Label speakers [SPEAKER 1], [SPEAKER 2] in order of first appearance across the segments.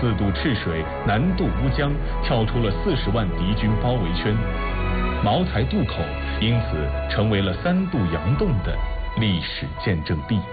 [SPEAKER 1] 4渡赤水，南渡乌江，跳出了40万敌军包围圈。茅台渡口因此成为了3渡佯洞的历史见证地。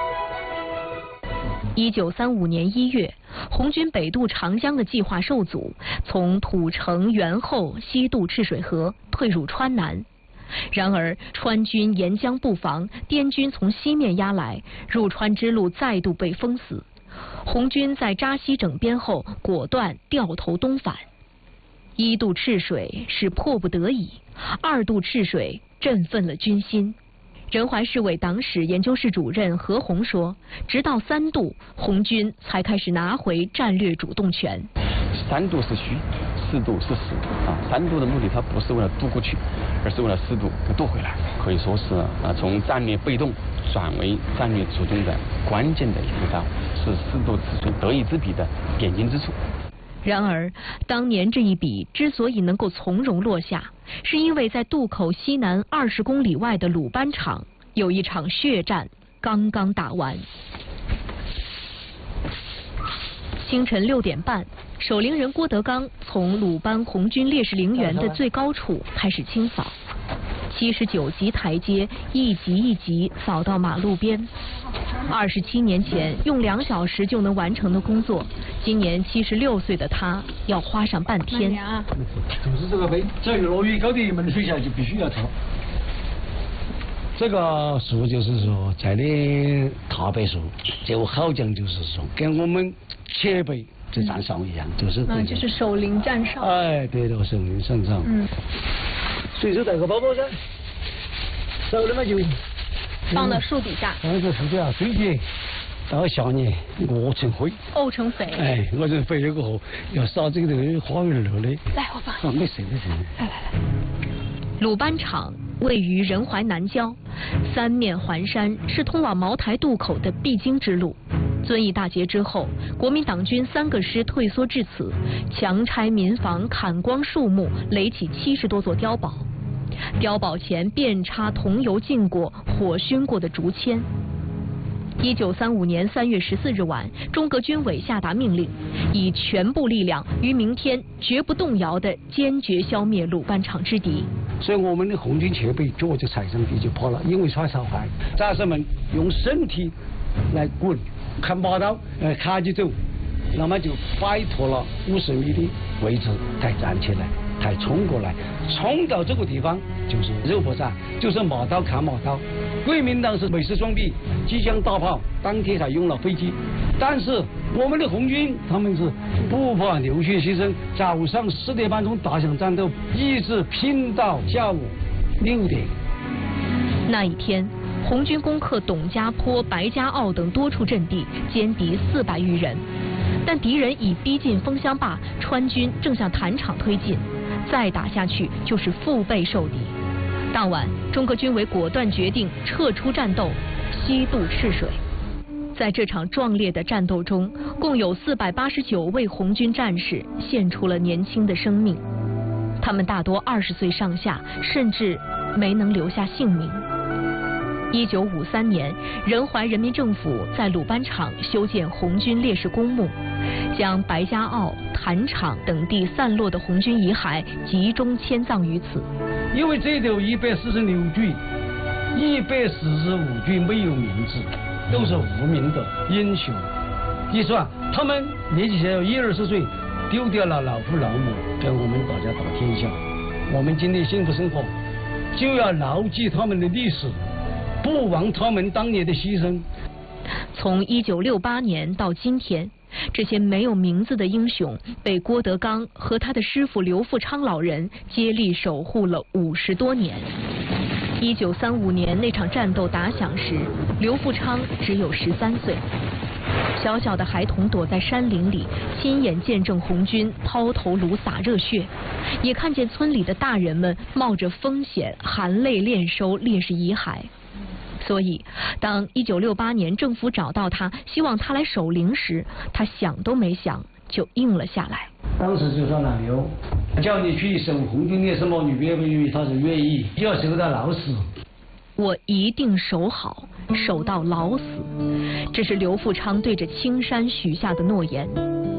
[SPEAKER 2] 1935年1月，红军北渡长江的计划受阻，从土城、元后西渡赤水河，退入川南。然而川军沿江布防，滇军从西面压来，入川之路再度被封死。红军在扎西整编后，果断掉头东返。1渡赤水是迫不得已，2渡赤水振奋了军心。仁怀市委党史研究室主任何鸿说，直到3渡，红军才开始拿回战略主动权。
[SPEAKER 3] 3渡是虚，4渡是实啊。3渡的目的，它不是为了渡过去，而是为了4渡渡回来。可以说是从战略被动转为战略主动的关键的一刀，是4渡赤水得一之笔的点睛之处。
[SPEAKER 2] 然而，当年这一笔之所以能够从容落下，是因为在渡口西南20公里外的鲁班场有一场血战刚刚打完。清晨6点半，守陵人郭德纲从鲁班红军烈士陵园的最高处开始清扫，79级台阶一级一级扫到马路边。27年前用2小时就能完成的工作，今年76岁的他要花上半天。
[SPEAKER 4] 就是这个碑，只要落雨高的门水下就必须要抄。这个树就是说在的踏白树，就好讲就是说跟我们前辈在站哨一样，就是
[SPEAKER 5] 就是守陵站哨。
[SPEAKER 4] 哎，对的，守陵站哨。随手带个包包噻，走了嘛就
[SPEAKER 5] 放到树底下。
[SPEAKER 4] 放在树底下，春节到下年饿成灰，
[SPEAKER 5] 沤成肥。
[SPEAKER 4] 哎，饿成肥了过后要撒这个花园楼的。
[SPEAKER 5] 来，我放。
[SPEAKER 4] 没事没事。
[SPEAKER 5] 来。
[SPEAKER 2] 鲁班场位于仁怀南郊，3面环山，是通往茅台渡口的必经之路。遵义大捷之后，国民党军3个师退缩至此，强拆民房，砍光树木，垒起70多座碉堡。碉堡前遍插桐油浸过、火熏过的竹签。1935年3月14日晚，中革军委下达命令，以全部力量于明天绝不动摇地坚决消灭鲁班场之敌。
[SPEAKER 4] 所以我们的红军前辈脚就踩上地就跑了，因为怕烧坏。战士们用身体来滚，砍马刀，卡起走，那么就摆脱了50米的位置，才站起来，才冲过来，冲到这个地方就是肉搏战，就是马刀砍马刀。国民党是美式装逼，机枪大炮，当天才用了飞机。但是我们的红军他们是不怕流血牺牲，早上4点半钟打响战斗，一直拼到下午6点。
[SPEAKER 2] 那一天，红军攻克董家坡、白家坳等多处阵地，歼敌400余人。但敌人已逼近枫香坝，川军正向坛场推进，再打下去就是腹背受敌。当晚，中革军委果断决定撤出战斗，西渡赤水。在这场壮烈的战斗中，共有489位红军战士献出了年轻的生命，他们大多20岁上下，甚至没能留下性命。1953年，仁怀人民政府在鲁班场修建红军烈士公墓，将白家坳、坛场等地散落的红军遗骸集中迁葬于此。
[SPEAKER 4] 因为这头146具、145具没有名字，都是无名的英雄。你说他们年纪小20-20岁，丢掉了老父老母，跟我们大家打天下。我们今天幸福生活，就要牢记他们的历史，不忘他们当年的牺牲。
[SPEAKER 2] 从1968年到今天，这些没有名字的英雄被郭德纲和他的师傅刘富昌老人接力守护了50多年。1935年那场战斗打响时，刘富昌只有13岁。小小的孩童躲在山林里，亲眼见证红军抛头颅洒热血，也看见村里的大人们冒着风险含泪练收烈士遗骸。所以，当1968年政府找到他，希望他来守陵时，他想都没想就应了下来。
[SPEAKER 4] 当时就说了刘，叫你去守红军烈士墓，你愿不愿意？他是愿意，要守到老死。
[SPEAKER 2] 我一定守好，守到老死。这是刘富昌对着青山许下的诺言。